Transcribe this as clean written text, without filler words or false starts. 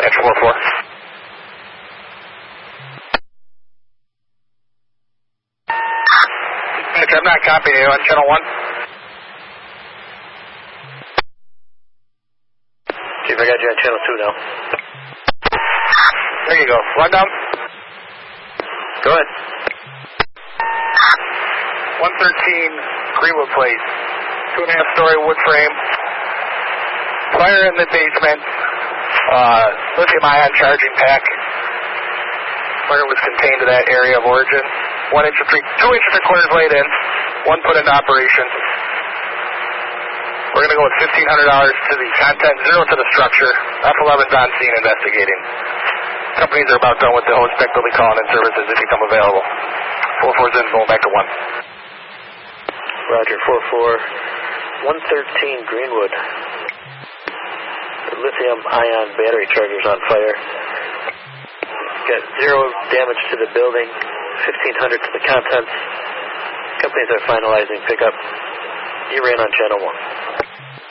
Answer 4-4. I'm not copying you on channel 1. See if I got you on channel 2 now. There you go. Rundown. Go ahead. 113 Greenwood Place. 2.5-story wood frame. Fire in the basement. Lithium-ion charging pack. Fire was contained to that area of origin. 2 inches 3/4 laid in. 1 put into operation. We're going to go with $1,500 to the content, 0 to the structure. F11's on scene investigating. Companies are about done with the host spec. They'll be calling in services if you come available. 4-4's in, going back to 1. Roger, 4-4. 113 Greenwood. The lithium-ion battery charger's on fire. Got 0 damage to the building, $1,500 to the contents. Companies are finalizing pickup. You ran on channel 1.